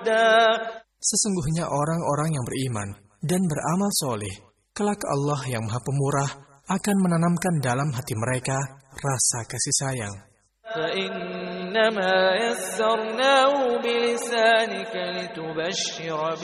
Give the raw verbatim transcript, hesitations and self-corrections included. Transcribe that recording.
ودا. Sesungguhnya orang-orang yang beriman dan beramal soleh, kelak Allah yang Maha Pemurah akan menanamkan dalam hati mereka rasa kasih sayang. فإنما يسرناه بلسانك لتبشر